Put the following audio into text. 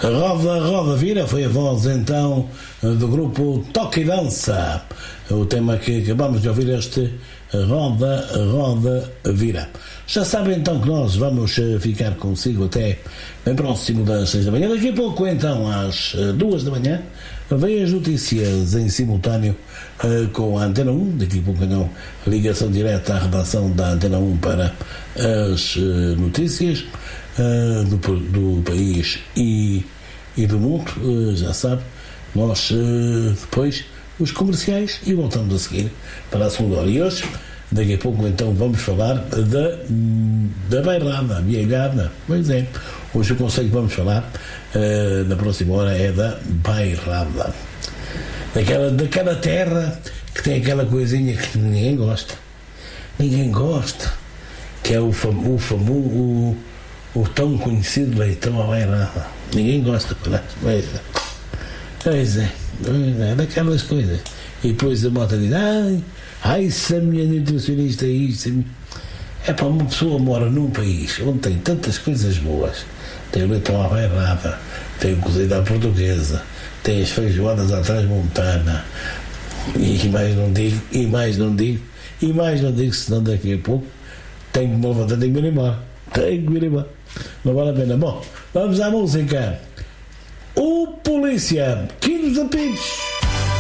Roda Vira foi a voz então do grupo Toque e Dança. O tema que acabamos de ouvir, este Roda Vira. Já sabem então que nós vamos ficar consigo até bem próximo das 6 da manhã. Daqui a pouco então às 2 da manhã vem as notícias em simultâneo com a Antena 1. Daqui a pouco então ligação direta à redação da Antena 1 para as notícias do país e do mundo. Já sabe, nós depois os comerciais e voltamos a seguir para a segunda hora. E hoje, daqui a pouco então vamos falar da bairrada, a bielhada. Pois é, hoje o conselho que vamos falar na próxima hora é da bairrada, daquela terra que tem aquela coisinha que ninguém gosta, que é o tão conhecido leitão à bairrada. Ninguém gosta, pois é, daquelas coisas. E depois a moto diz: ai, se a minha nutricionista é isto. É para uma pessoa mora num país onde tem tantas coisas boas. Tem o leitão à bairrada, tem o cozido à portuguesa, tem as feijoadas à transmontana, e mais não digo, senão daqui a pouco tenho que me levantar, tenho que ir embora. Não vale a pena. Bom, vamos à música. O Polícia, Quilos da Pintos.